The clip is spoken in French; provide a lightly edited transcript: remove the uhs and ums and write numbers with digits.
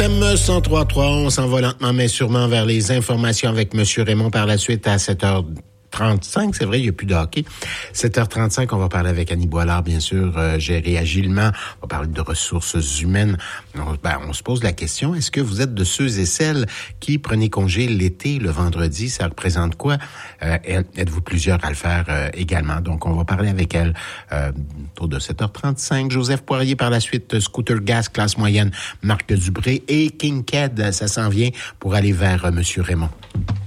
FM 103.3, on s'en va lentement mais sûrement vers les informations avec Monsieur Raymond par la suite à 7h35, c'est vrai, il n'y a plus de hockey. 7h35, on va parler avec Annie Boilard, bien sûr, gérée agilement. On va parler de ressources humaines. On se pose la question, est-ce que vous êtes de ceux et celles qui prenez congé l'été, le vendredi? Ça représente quoi? Êtes-vous plusieurs à le faire également? Donc, on va parler avec elle autour de 7h35. Joseph Poirier par la suite, Scooter Gas, classe moyenne, Marc Dubré et King Ked, ça s'en vient pour aller vers Monsieur Raymond.